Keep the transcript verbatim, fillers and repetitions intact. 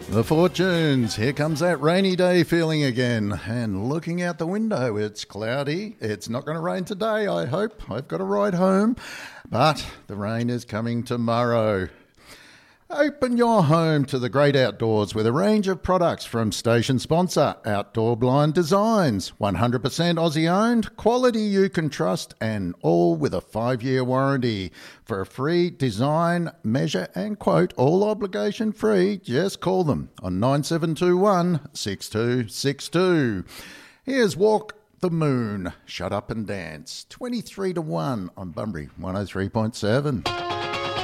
The Fortunes, here comes that rainy day feeling again. And looking out the window, it's cloudy. It's not going to rain today, I hope. I've got a ride home. But the rain is coming tomorrow. Open your home to the great outdoors with a range of products from station sponsor Outdoor Blind Designs. one hundred percent Aussie owned, quality you can trust, and all with a five-year warranty. For a free design, measure and quote, all obligation free, just call them on nine seven two one, six two six two. Here's Walk the Moon, Shut Up and Dance, twenty-three to one on Bunbury one oh three point seven.